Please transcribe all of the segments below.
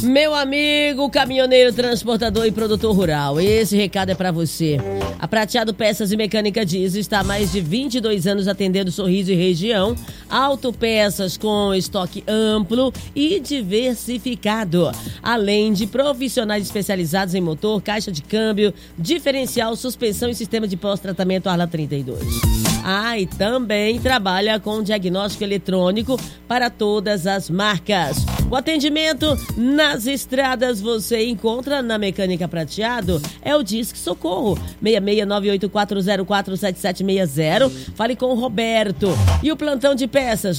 Meu amigo, caminhoneiro, transportador e produtor rural, esse recado é pra você. A Prateado Peças e Mecânica Diesel está há mais de 22 anos atendendo Sorriso e região. Autopeças com estoque amplo e diversificado. Além de profissionais especializados em motor, caixa de câmbio, diferencial, suspensão e sistema de pós-tratamento Arla 32. E também trabalha com diagnóstico eletrônico para todas as marcas. O atendimento nas estradas você encontra na Mecânica Prateado, é o Disque Socorro, 66984047760. Fale com o Roberto. E o plantão de peças,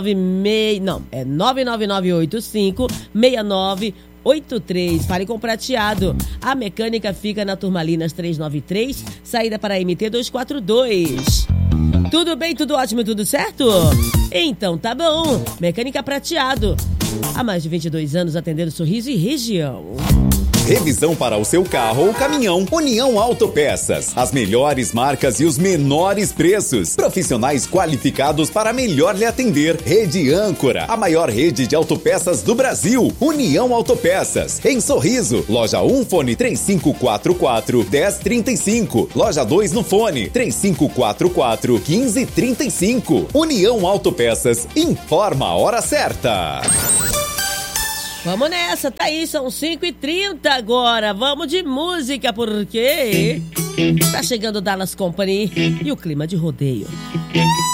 99985-6983. Fale com o Prateado. A mecânica fica na Turmalinas 393, saída para MT 242. Tudo bem, tudo ótimo, tudo certo? Então tá bom. Mecânica Prateado. Há mais de 22 anos atendendo Sorriso e região. Revisão para o seu carro ou caminhão. União Autopeças. As melhores marcas e os menores preços. Profissionais qualificados para melhor lhe atender. Rede Âncora, a maior rede de autopeças do Brasil. União Autopeças. Em Sorriso, loja 1, fone 3544-1035. Loja 2 no fone 3544-1535. União Autopeças. Informa a hora certa. Vamos nessa, tá aí, são 5h30 agora. Vamos de música, porque tá chegando o Dallas Company e o clima de rodeio.